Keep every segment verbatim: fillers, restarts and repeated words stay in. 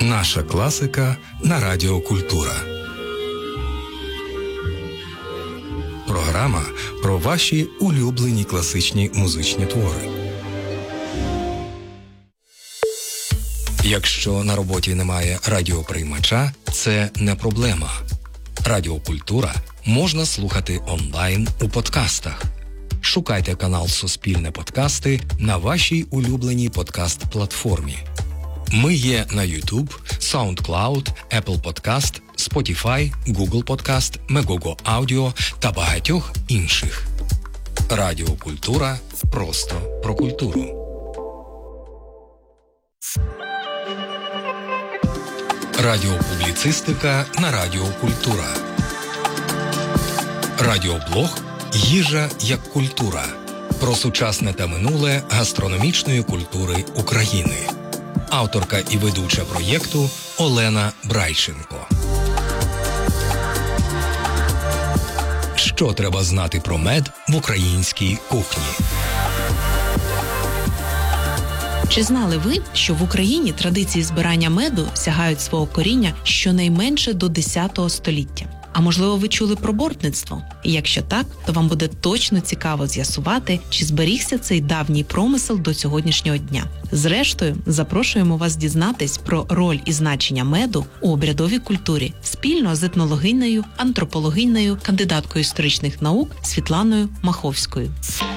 Наша класика на Радіо Культура. Програма про ваші улюблені класичні музичні твори. Якщо на роботі немає радіоприймача, це не проблема. Радіо Культура можна слухати онлайн у подкастах. Шукайте канал «Суспільне подкасти» на вашій улюбленій подкаст-платформі. Ми є на YouTube, SoundCloud, Apple Podcast, Spotify, Google Podcast, Megogo Audio та багатьох інших. Радіо Культура – просто про культуру. Радіопубліцистика на Радіо Культура. Радіоблог «Їжа як культура» про сучасне та минуле гастрономічної культури України. Авторка і ведуча проєкту Олена Брайченко. Що треба знати про мед в українській кухні? Чи знали ви, що в Україні традиції збирання меду сягають свого коріння щонайменше до десятого століття? А можливо, ви чули про бортництво? І якщо так, то вам буде точно цікаво з'ясувати, чи зберігся цей давній промисел до сьогоднішнього дня. Зрештою, запрошуємо вас дізнатись про роль і значення меду у обрядовій культурі спільно з етнологинею, антропологинею, кандидаткою історичних наук Світланою Маховською.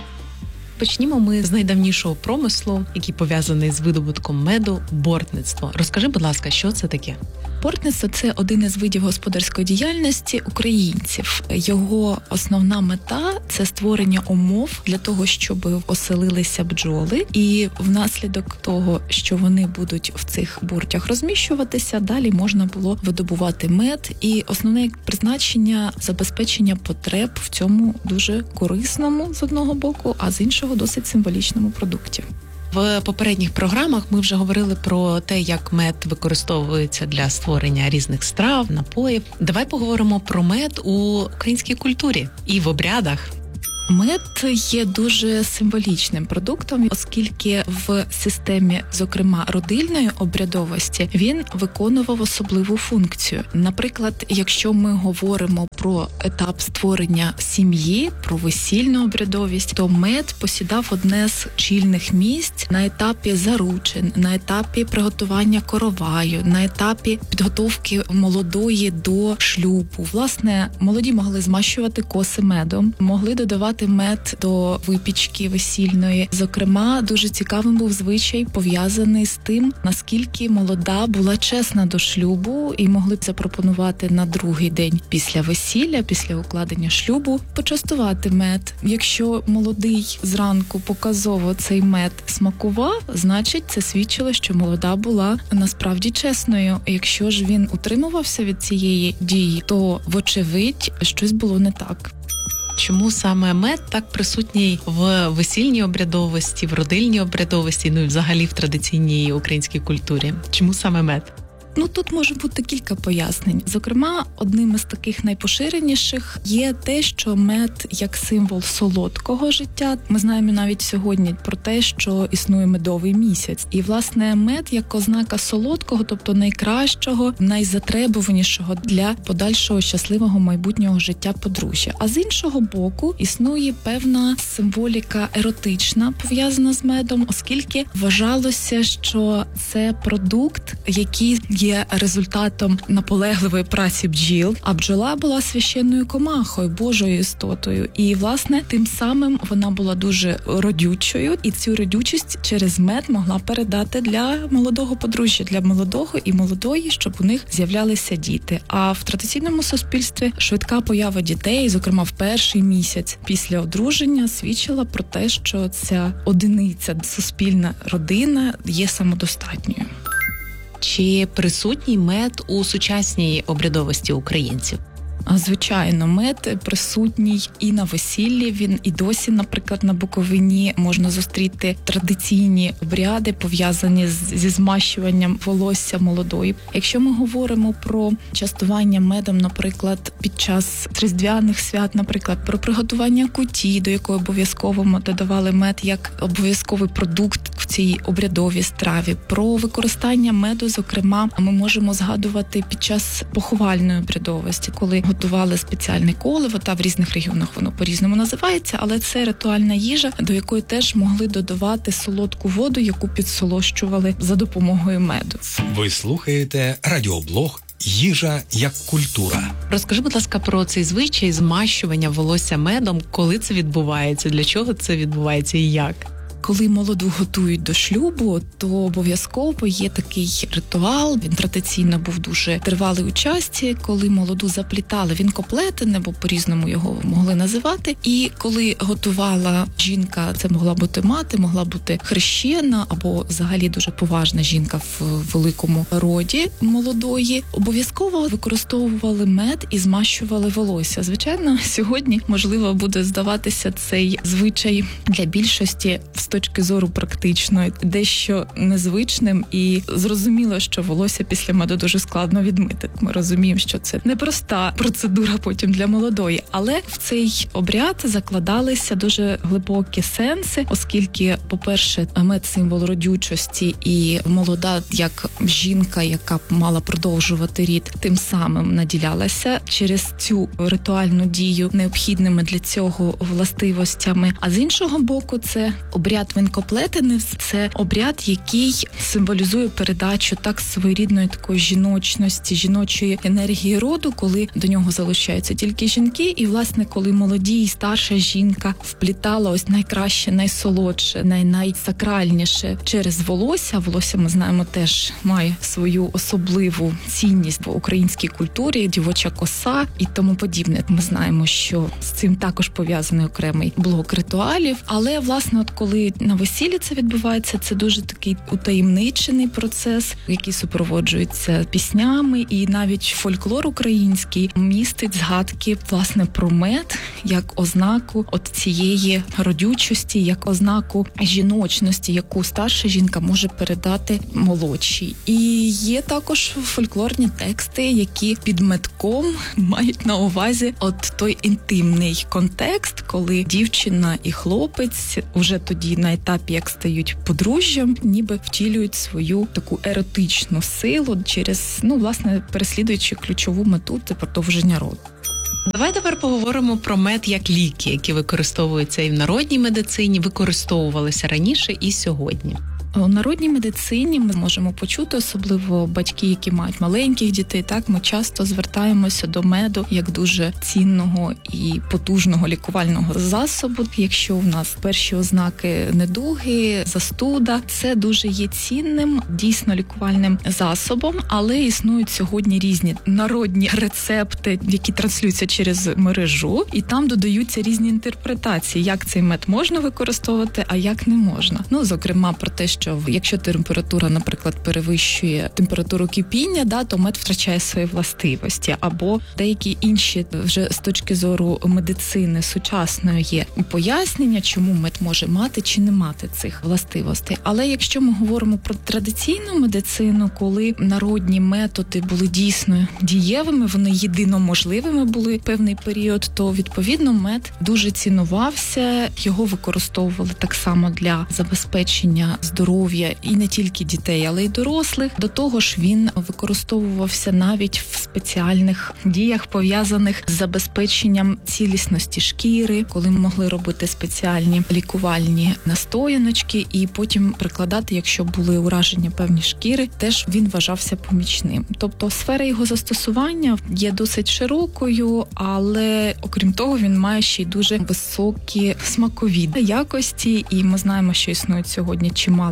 Почнімо ми з найдавнішого промислу, який пов'язаний з видобутком меду – бортництво. Розкажи, будь ласка, що це таке? Бортництво – це один із видів господарської діяльності українців. Його основна мета – це створення умов для того, щоб оселилися бджоли. І внаслідок того, що вони будуть в цих буртях розміщуватися, далі можна було видобувати мед. І основне призначення – забезпечення потреб в цьому дуже корисному, з одного боку, а з іншого – досить символічному продукті. В попередніх програмах ми вже говорили про те, як мед використовується для створення різних страв, напоїв. Давай поговоримо про мед у українській культурі і в обрядах. Мед є дуже символічним продуктом, оскільки в системі, зокрема, родильної обрядовості, він виконував особливу функцію. Наприклад, якщо ми говоримо про етап створення сім'ї, про весільну обрядовість, то мед посідав одне з чільних місць на етапі заручин, на етапі приготування короваю, на етапі підготовки молодої до шлюбу. Власне, молоді могли змащувати коси медом, могли додавати мед до випічки весільної. Зокрема, дуже цікавим був звичай, пов'язаний з тим, наскільки молода була чесна до шлюбу, і могли б запропонувати на другий день після весілля, після укладення шлюбу, почастувати мед. Якщо молодий зранку показово цей мед смакував, значить це свідчило, що молода була насправді чесною. Якщо ж він утримувався від цієї дії, то, вочевидь, щось було не так. Чому саме мед так присутній в весільній обрядовості, в родильній обрядовості, ну і взагалі в традиційній українській культурі? Чому саме мед? Ну, тут може бути кілька пояснень. Зокрема, одним із таких найпоширеніших є те, що мед як символ солодкого життя. Ми знаємо навіть сьогодні про те, що існує медовий місяць. І, власне, мед як ознака солодкого, тобто найкращого, найзатребуванішого для подальшого щасливого майбутнього життя подружжя. А з іншого боку, існує певна символіка еротична, пов'язана з медом, оскільки вважалося, що це продукт, який є результатом наполегливої праці бджіл, а бджола була священною комахою, божою істотою. І, власне, тим самим вона була дуже родючою, і цю родючість через мед могла передати для молодого подружжя, для молодого і молодої, щоб у них з'являлися діти. А в традиційному суспільстві швидка поява дітей, зокрема в перший місяць після одруження, свідчила про те, що ця одиниця, суспільна родина є самодостатньою. Чи присутній мед у сучасній обрядовості українців? Звичайно, мед присутній і на весіллі. Він і досі, наприклад, на Буковині можна зустріти традиційні обряди, пов'язані з, зі змащуванням волосся молодої. Якщо ми говоримо про частування медом, наприклад, під час різдвяних свят, наприклад, про приготування куті, до якої обов'язково ми додавали мед як обов'язковий продукт в цій обрядовій страві, про використання меду, зокрема, ми можемо згадувати під час поховальної обрядовості, коли готували спеціальне коливо, та в різних регіонах воно по-різному називається, але це ритуальна їжа, до якої теж могли додавати солодку воду, яку підсолощували за допомогою меду. Ви слухаєте радіоблог «Їжа як культура». Розкажи, будь ласка, про цей звичай змащування волосся медом, коли це відбувається, для чого це відбувається і як? Коли молоду готують до шлюбу, то обов'язково є такий ритуал. Він традиційно був дуже тривалий у часі, коли молоду заплітали. Він коплетене, бо по-різному його могли називати. І коли готувала жінка, це могла бути мати, могла бути хрещена або взагалі дуже поважна жінка в великому роді молодої, обов'язково використовували мед і змащували волосся. Звичайно, сьогодні, можливо, буде здаватися цей звичай для більшості з точки зору практичної дещо незвичним, і зрозуміло, що волосся після меду дуже складно відмити. Ми розуміємо, що це непроста процедура потім для молодої, але в цей обряд закладалися дуже глибокі сенси, оскільки, по-перше, мед – символ родючості, і молода, як жінка, яка мала продовжувати рід, тим самим наділялася через цю ритуальну дію необхідними для цього властивостями. А з іншого боку, це обряд вінкоплетений, це обряд, який символізує передачу так своєрідної такої жіночності, жіночої енергії роду, коли до нього залишаються тільки жінки, і, власне, коли молоді і старша жінка вплітала ось найкраще, найсолодше, най- найсакральніше через волосся. Волосся, ми знаємо, теж має свою особливу цінність в українській культурі, дівоча коса і тому подібне. Ми знаємо, що з цим також пов'язаний окремий блок ритуалів, але, власне, от коли на весіллі це відбувається, це дуже такий утаємничений процес, який супроводжується піснями, і навіть фольклор український містить згадки, власне, про мед як ознаку от цієї родючості, як ознаку жіночності, яку старша жінка може передати молодшій. І є також фольклорні тексти, які під медком мають на увазі от той інтимний контекст, коли дівчина і хлопець уже тоді на етапі, як стають подружжям, ніби втілюють свою таку еротичну силу через, ну, власне, переслідуючи ключову мету – це продовження роду. Давай тепер поговоримо про мед як ліки, які використовуються і в народній медицині, використовувалися раніше і сьогодні. У народній медицині ми можемо почути, особливо батьки, які мають маленьких дітей, так, ми часто звертаємося до меду як дуже цінного і потужного лікувального засобу. Якщо в нас перші ознаки недуги, застуда, це дуже є цінним, дійсно лікувальним засобом, але існують сьогодні різні народні рецепти, які транслюються через мережу, і там додаються різні інтерпретації, як цей мед можна використовувати, а як не можна. Ну, зокрема, про те, що що якщо температура, наприклад, перевищує температуру кипіння, да, то мед втрачає свої властивості. Або деякі інші вже з точки зору медицини сучасної є пояснення, чому мед може мати чи не мати цих властивостей. Але якщо ми говоримо про традиційну медицину, коли народні методи були дійсно дієвими, вони єдино можливими були певний період, то, відповідно, мед дуже цінувався, його використовували так само для забезпечення здоров'я і не тільки дітей, але й дорослих. До того ж, він використовувався навіть в спеціальних діях, пов'язаних з забезпеченням цілісності шкіри, коли могли робити спеціальні лікувальні настояночки і потім прикладати, якщо були ураження певні шкіри, теж він вважався помічним. Тобто сфера його застосування є досить широкою, але окрім того, він має ще й дуже високі смакові якості, і ми знаємо, що існують сьогодні чимало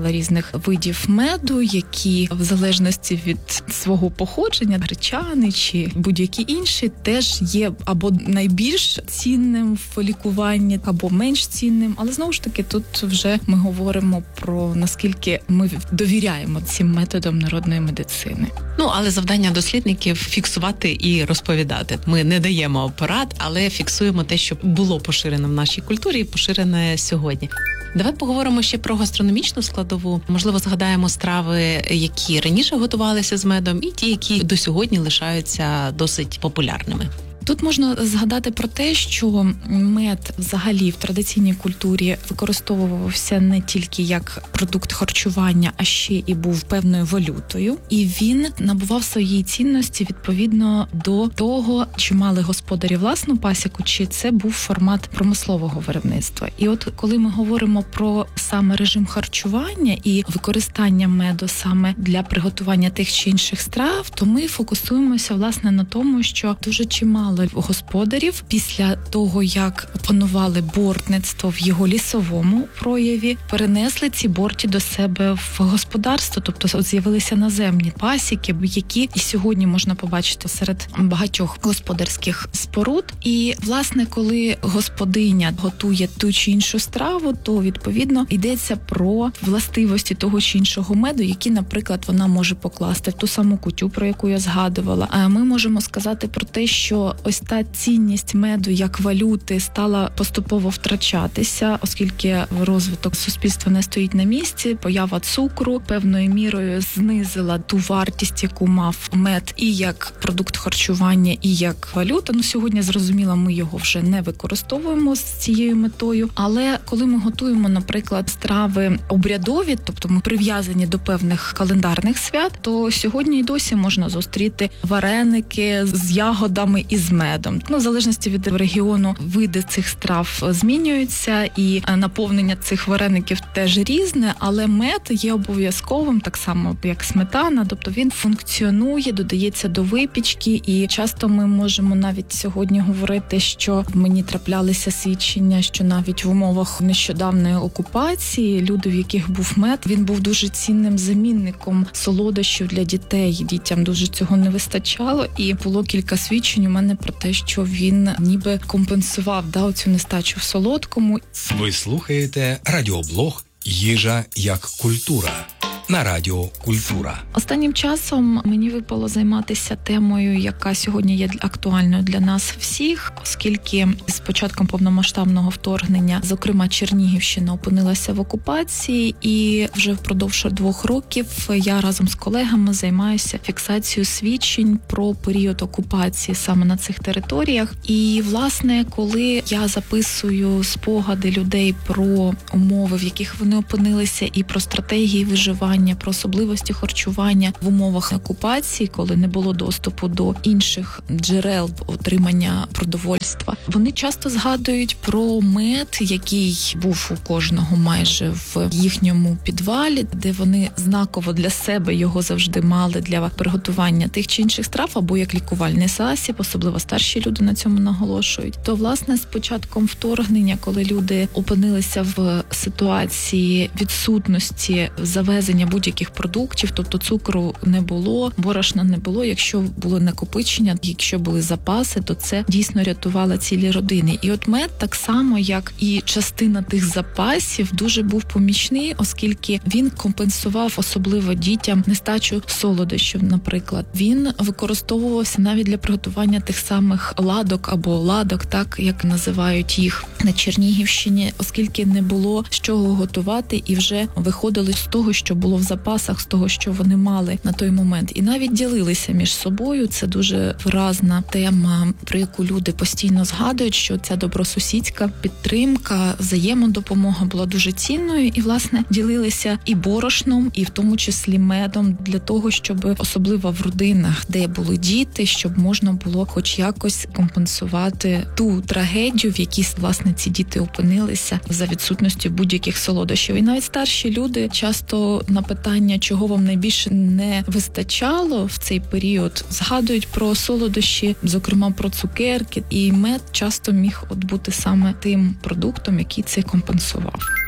страви різних видів меду, які в залежності від свого походження, гречаний чи будь-які інші, теж є або найбільш цінним в лікуванні, або менш цінним. Але знову ж таки, тут вже ми говоримо про наскільки ми довіряємо цим методам народної медицини. Ну, але завдання дослідників фіксувати і розповідати. Ми не даємо порад, але фіксуємо те, що було поширено в нашій культурі і поширене сьогодні. Давай поговоримо ще про гастрономічну складову. Можливо, згадаємо страви, які раніше готувалися з медом, і ті, які до сьогодні лишаються досить популярними. Тут можна згадати про те, що мед взагалі в традиційній культурі використовувався не тільки як продукт харчування, а ще і був певною валютою. І він набував своєї цінності відповідно до того, чи мали господарі власну пасіку, чи це був формат промислового виробництва. І от коли ми говоримо про саме режим харчування і використання меду саме для приготування тих чи інших страв, то ми фокусуємося власне на тому, що дуже чимало господарів після того, як опанували бортництво в його лісовому прояві, перенесли ці борті до себе в господарство, тобто от з'явилися наземні пасіки, які і сьогодні можна побачити серед багатьох господарських споруд. І, власне, коли господиня готує ту чи іншу страву, то, відповідно, йдеться про властивості того чи іншого меду, які, наприклад, вона може покласти в ту саму кутю, про яку я згадувала. А ми можемо сказати про те, що ось та цінність меду як валюти стала поступово втрачатися, оскільки розвиток суспільства не стоїть на місці, поява цукру певною мірою знизила ту вартість, яку мав мед і як продукт харчування, і як валюта. Ну, сьогодні, зрозуміло, ми його вже не використовуємо з цією метою, але коли ми готуємо, наприклад, страви обрядові, тобто ми прив'язані до певних календарних свят, то сьогодні і досі можна зустріти вареники з ягодами і з медом. Ну, в залежності від регіону види цих страв змінюються, і наповнення цих вареників теж різне, але мед є обов'язковим, так само як сметана, тобто він функціонує, додається до випічки, і часто ми можемо навіть сьогодні говорити, що мені траплялися свідчення, що навіть в умовах нещодавної окупації люди, в яких був мед, він був дуже цінним замінником солодощів для дітей. Дітям дуже цього не вистачало, і було кілька свідчень у мене про те, що він ніби компенсував да, оцю нестачу в солодкому. Ви слухаєте радіоблог «Їжа як культура» на Радіо Культура. Останнім часом мені випало займатися темою, яка сьогодні є актуальною для нас всіх, оскільки з початком повномасштабного вторгнення, зокрема Чернігівщина, опинилася в окупації, і вже впродовж двох років я разом з колегами займаюся фіксацією свідчень про період окупації саме на цих територіях. І, власне, коли я записую спогади людей про умови, в яких вони опинилися, і про стратегії виживання, про особливості харчування в умовах окупації, коли не було доступу до інших джерел отримання продовольства. Вони часто згадують про мед, який був у кожного майже в їхньому підвалі, де вони знаково для себе його завжди мали для приготування тих чи інших страв, або як лікувальний засіб, особливо старші люди на цьому наголошують. То, власне, з початком вторгнення, коли люди опинилися в ситуації відсутності завезення будь-яких продуктів, тобто цукру не було, борошна не було, якщо було накопичення, якщо були запаси, то це дійсно рятувало цілі родини. І от мед, так само, як і частина тих запасів, дуже був помічний, оскільки він компенсував особливо дітям нестачу солодощів, наприклад. Він використовувався навіть для приготування тих самих ладок або ладок, так як називають їх на Чернігівщині, оскільки не було з чого готувати, і вже виходили з того, що було в запасах, з того, що вони мали на той момент. І навіть ділилися між собою. Це дуже виразна тема, про яку люди постійно згадують, що ця добросусідська підтримка, взаємодопомога була дуже цінною. І, власне, ділилися і борошном, і в тому числі медом, для того, щоб, особливо в родинах, де були діти, щоб можна було хоч якось компенсувати ту трагедію, в якій, власне, ці діти опинилися за відсутності будь-яких солодощів. І навіть старші люди часто на питання, чого вам найбільше не вистачало в цей період, згадують про солодощі, зокрема про цукерки, і мед часто міг от бути саме тим продуктом, який це компенсував.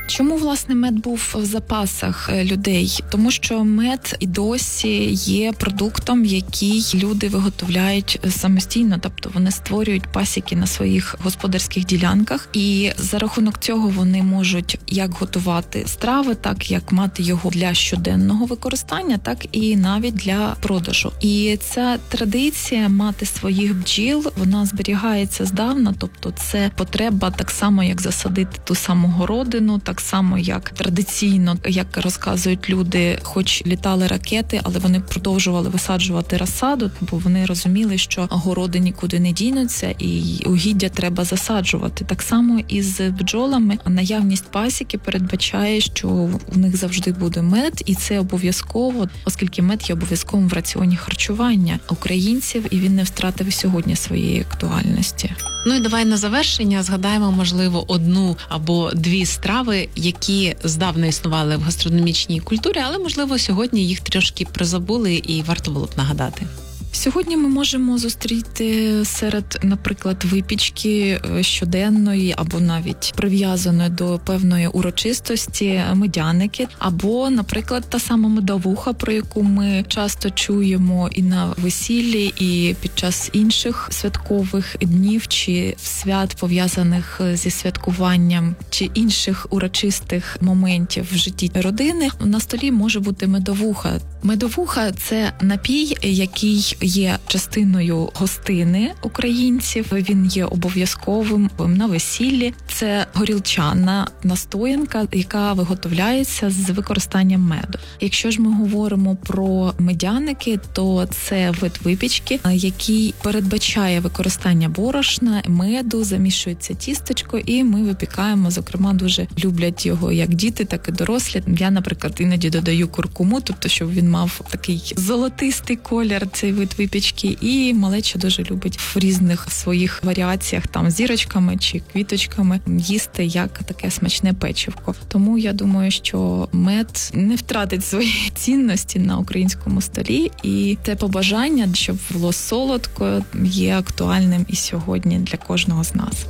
Чому, власне, мед був в запасах людей? Тому що мед і досі є продуктом, який люди виготовляють самостійно, тобто вони створюють пасіки на своїх господарських ділянках, і за рахунок цього вони можуть як готувати страви, так як мати його для щоденного використання, так і навіть для продажу. І ця традиція мати своїх бджіл, вона зберігається здавна, тобто це потреба так само, як засадити ту саму городину, так само, як традиційно, як розказують люди, хоч літали ракети, але вони продовжували висаджувати розсаду, бо вони розуміли, що городи нікуди не дінуться і угіддя треба засаджувати. Так само і з бджолами наявність пасіки передбачає, що у них завжди буде мед, і це обов'язково, оскільки мед є обов'язковим в раціоні харчування українців, і він не втратив сьогодні своєї актуальності. Ну і давай на завершення згадаємо, можливо, одну або дві страви, які здавна існували в гастрономічній культурі, але, можливо, сьогодні їх трошки призабули і варто було б нагадати. Сьогодні ми можемо зустріти серед, наприклад, випічки щоденної або навіть прив'язаної до певної урочистості медяники, або, наприклад, та сама медовуха, про яку ми часто чуємо і на весіллі, і під час інших святкових днів чи свят, пов'язаних зі святкуванням, чи інших урочистих моментів в житті родини. На столі може бути медовуха. Медовуха – це напій, який є частиною гостини українців. Він є обов'язковим на весіллі. Це горілчана настоянка, яка виготовляється з використанням меду. Якщо ж ми говоримо про медяники, то це вид випічки, який передбачає використання борошна, меду, замішується тістечко, і ми випікаємо. Зокрема, дуже люблять його як діти, так і дорослі. Я, наприклад, іноді додаю куркуму, тобто, щоб він мав такий золотистий колір, цей вид випічки, і малеча дуже любить в різних своїх варіаціях, там, зірочками чи квіточками їсти як таке смачне печивко. Тому я думаю, що мед не втратить своєї цінності на українському столі, і те побажання, щоб було солодко, є актуальним і сьогодні для кожного з нас.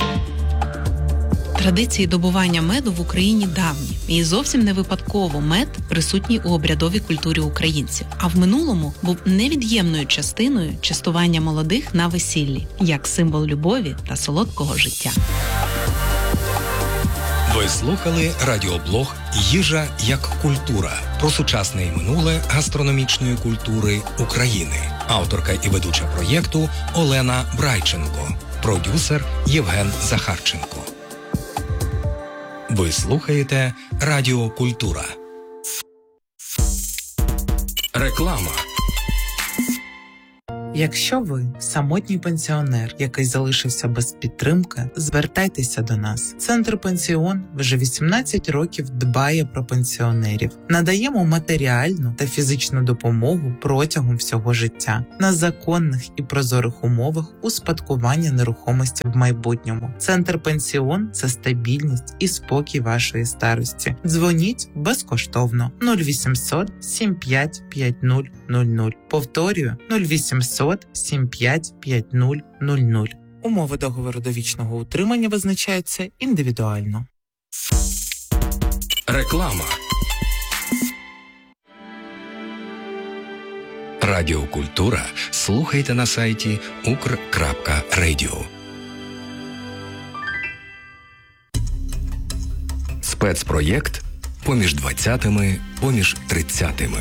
Традиції добування меду в Україні давні. І зовсім не випадково мед присутній у обрядовій культурі українців. А в минулому був невід'ємною частиною частування молодих на весіллі, як символ любові та солодкого життя. Ви слухали радіоблог «Їжа як культура» про сучасне і минуле гастрономічної культури України. Авторка і ведуча проєкту Олена Брайченко, продюсер Євген Захарченко. Ви слухаєте Радіо Культура. Реклама. Якщо ви самотній пенсіонер, який залишився без підтримки, звертайтеся до нас. Центр «Пенсіон» вже вісімнадцять років дбає про пенсіонерів. Надаємо матеріальну та фізичну допомогу протягом всього життя на законних і прозорих умовах успадкування нерухомості в майбутньому. Центр «Пенсіон» – це стабільність і спокій вашої старості. Дзвоніть безкоштовно нуль вісімсот сім п'ять п'ять нуль нуль нуль. Повторюю нуль вісімсот сім п'ять п'ять нуль нуль нуль. Умови договору довічного утримання визначаються індивідуально. Реклама. Радіо Культура слухайте на сайті укр крапка радіо. Спецпроєкт «Поміж двадцятими, поміж тридцятими».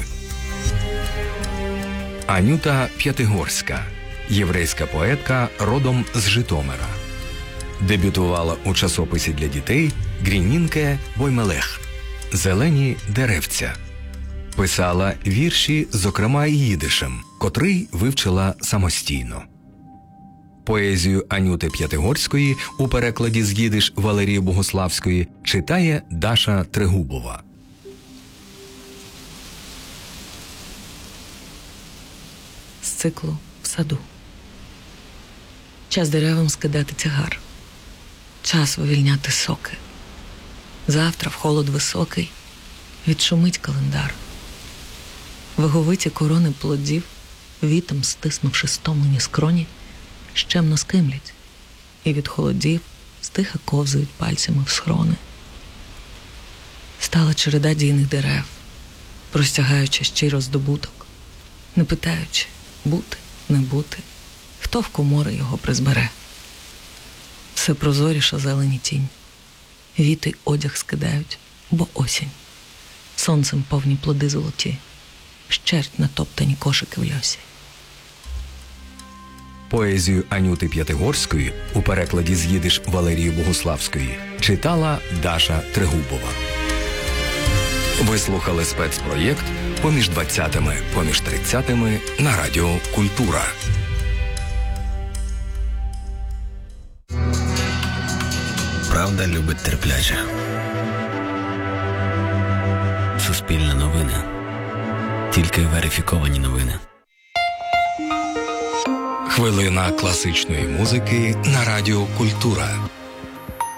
Анюта П'ятигорська, єврейська поетка родом з Житомира. Дебютувала у часописі для дітей «Грінінке Боймелех» «Зелені деревця». Писала вірші, зокрема і їдишем, котрий вивчила самостійно. Поезію Анюти П'ятигорської у перекладі з їдиш Валерії Богославської читає Даша Трегубова. З циклу «В саду». Час деревам скидати тягар. Час вивільняти соки. Завтра в холод високий відшумить календар. Виговиті корони плодів, вітом стиснувши стомлені скроні, щемно скимлять, і від холодів стиха ковзають пальцями в схрони. Стала череда дійних дерев, простягаючи щиро здобуток, не питаючи, бути, не бути, хто в комори його призбере. Все прозоріша зелені тінь, віти одяг скидають, бо осінь. Сонцем повні плоди золоті, щерть натоптані кошики в льосі. Поезію Анюти П'ятигорської у перекладі з їдиш Валерії Богуславської читала Даша Трегубова. Ви слухали спецпроєкт «Поміж двадцятими, поміж тридцятими» на Радіо Культура. Правда любить терпляче. Суспільне новини. Тільки верифіковані новини. Хвилина класичної музики на Радіо Культура.